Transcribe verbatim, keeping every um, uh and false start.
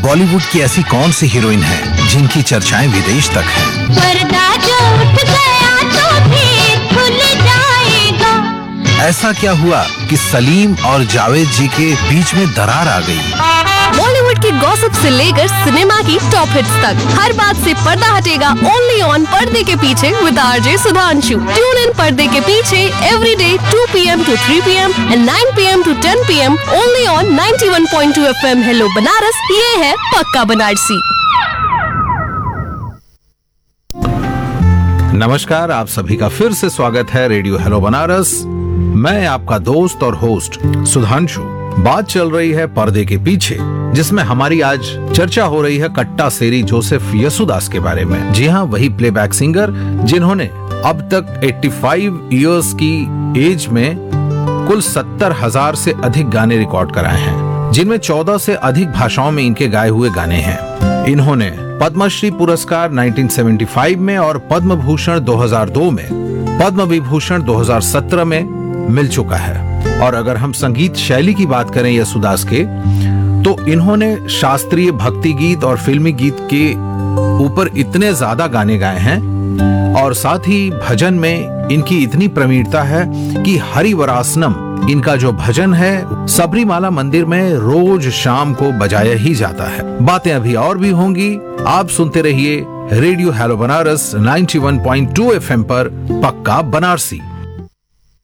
बॉलीवुड की ऐसी कौन सी हीरोइन है जिनकी चर्चाएं विदेश तक हैं? पर्दा जो उठ गया तो फिर खुल जाएगा। ऐसा क्या हुआ कि सलीम और जावेद जी के बीच में दरार आ गई? बॉलीवुड की गॉसिप से लेकर सिनेमा की टॉप हिट्स तक हर बात से पर्दा हटेगा ओनली ऑन पर्दे के पीछे with RJ Sudhanshu. Tune in पर्दे के पीछे every day to P M to three P M and nine P M to ten P am only on ninety one point two F M. Hello Banaras, ये है पक्का बनारसी। नमस्कार, आप सभी का फिर से स्वागत है रेडियो हेलो बनारस। मैं आपका दोस्त और होस्ट सुधांशु। बात चल रही है पर्दे के पीछे, जिसमें हमारी आज चर्चा हो रही है कट्टा सेरी जोसेफ यसुदास के बारे में। जी हाँ, वही प्लेबैक सिंगर जिन्होंने अब तक पचासी इयर्स की एज में कुल सत्तर हजार से अधिक गाने रिकॉर्ड कराए हैं, जिनमें चौदह से अधिक भाषाओं में इनके गाए हुए गाने हैं। इन्होंने पद्मश्री पुरस्कार उन्नीस सौ पचहत्तर में और पद्म भूषण दो हज़ार दो में, पद्म विभूषण दो हज़ार सत्रह में मिल चुका है। और अगर हम संगीत शैली की बात करें यसुदास के, तो इन्होंने शास्त्रीय, भक्ति गीत और फिल्मी गीत के ऊपर इतने ज्यादा गाने गाए हैं, और साथ ही भजन में इनकी इतनी प्रवीणता है कि हरिवरासनम इनका जो भजन है सबरीमाला मंदिर में रोज शाम को बजाया ही जाता है। बातें अभी और भी होंगी, आप सुनते रहिए radio hello Banaras ninety one point two F M पर पक्का बनारसी।